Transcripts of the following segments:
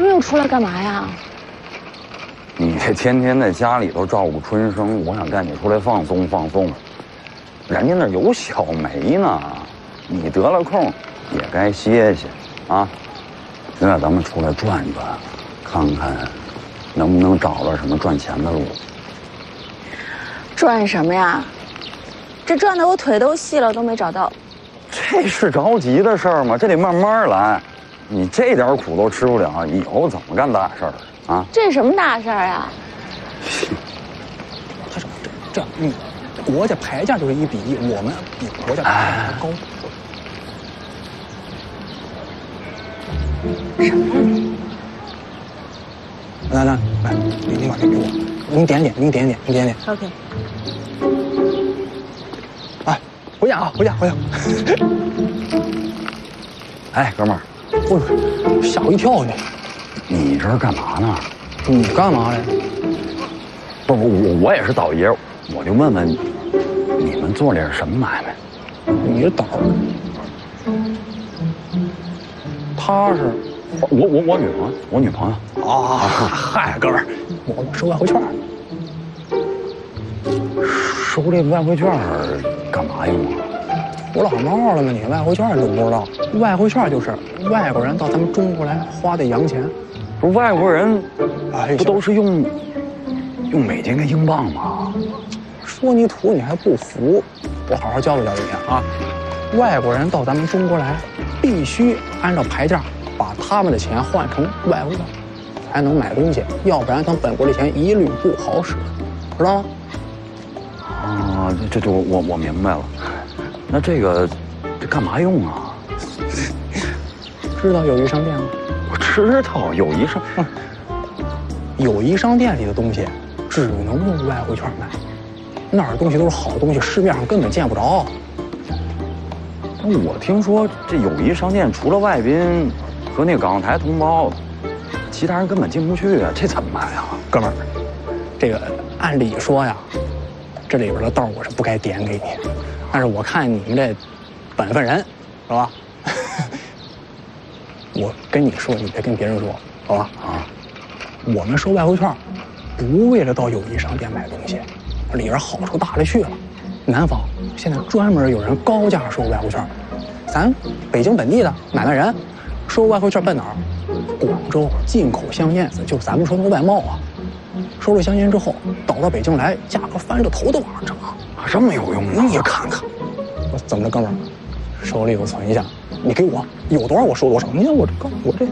你又出来干嘛呀？ 你这天天在家里头照顾春生，我想带你出来放松放松。人家那有小梅呢，你得了空也该歇歇啊。现在咱们出来转转，看看能不能找到什么赚钱的路。 赚什么呀？这赚的我腿都细了，都没找到。 这是着急的事儿吗？这得慢慢来。你这点苦都吃不了，以后怎么干大事儿啊？ 这什么大事儿啊？ 他说这样，国家牌价就是1比1，我们比国家牌价高。 什么？ 来，你把这给我，您点点。 OK。 哎，回家啊，回家。 哎，哥们儿， 吓我一跳你！ 你这是干嘛呢？ 你干嘛嘞？ 不是我也是倒爷，我就问问你们做的是什么买卖？ 你是倒儿，他是我女朋友。啊，嗨，哥们儿，我收外汇券。 收这外汇券干嘛用啊？ 我老冒了吗？你外汇券你都不知道？外汇券就是外国人到咱们中国来花的洋钱。 不是外国人，不都是用美金跟英镑吗？ 说你土你还不服？我好好教育你啊！外国人到咱们中国来，必须按照牌价把他们的钱换成外汇券，才能买东西，要不然咱本国的钱一律不好使，知道吗？ 啊，这我明白了。那这干嘛用啊？ 知道友谊商店吗？ 我知道友谊商， 友谊商店里的东西只能用外汇券买，那儿的东西都是好东西，市面上根本见不着。 我听说这友谊商店除了外宾和那港台同胞，其他人根本进不去啊，这怎么买啊？ 哥们儿，这个按理说呀，这里边的道我是不该点给你，但是我看你们这本分人，是吧？我跟你说，你别跟别人说，好吧？啊，我们收外汇券，不为了到友谊商店买东西，里边好处大了去了。南方现在专门有人高价收外汇券，咱北京本地的买卖人收外汇券奔哪儿？广州进口香烟，就是咱们说那个外贸啊。收了香烟之后，倒到北京来，价格翻着头都往上涨， 这么有用啊！ 你看看，我怎么着，哥们儿，手里有存一下，你给我有多少我收多少。你看我这，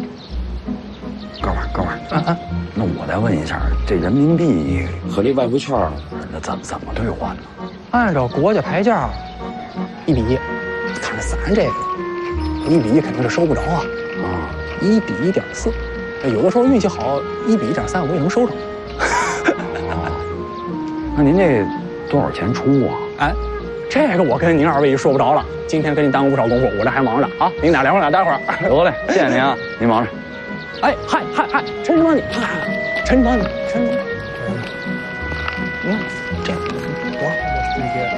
哥们儿，那我再问一下，这人民币和这外汇券那怎么兑换呢？ 按照国家牌价，1比1，但是咱这个1比1肯定是收不着啊，1比1.4，有的时候运气好1比1.3我也能收着。 那您这多少钱出啊？ 哎，这个我跟您2位就说不着了。今天跟您耽误不少功夫，我这还忙着啊。您俩聊会儿，待会儿。 得嘞，谢谢您啊，您忙着。 哎，嗨，陈帮你，陈帮你。你看这多少？我那些，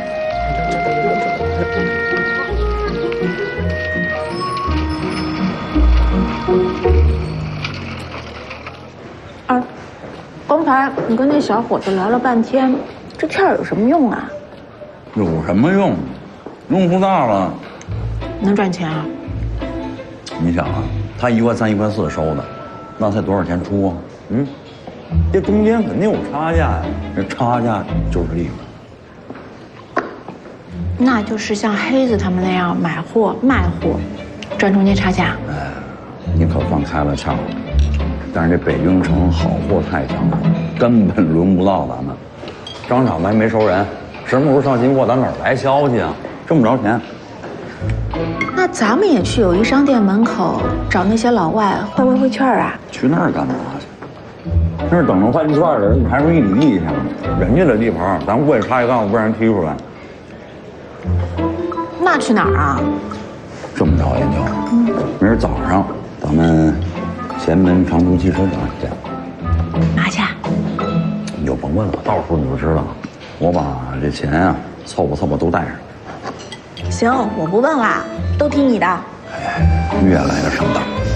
啊，刚才你跟那小伙子聊了半天，这券有什么用啊？ 有什么用？用处大了， 能赚钱啊？ 你想啊，他1块3、1块4收的，那才多少钱出啊？这中间肯定有差价呀，这差价就是利润。 那就是像黑子他们那样买货卖货，赚中间差价。 哎，你可算开了窍了。但是这北京城好货太抢手，根本轮不到咱们。商场还没收人，什么时候上新货，咱哪儿来消息啊？挣不着钱。 那咱们也去友谊商店门口找那些老外换外汇券啊？ 去那儿干嘛去？那儿等着换券的人排出1比1去呢，人家的地盘，咱过去插一杠子，不让人踢出来。 那去哪儿啊？ 这么着，研究，明儿早上咱们前门长途汽车站见。 拿去？ 你就甭问了，到时候你就知道了。我把这钱啊凑合都带上。 行，我不问了，都听你的。 哎，越来越上当。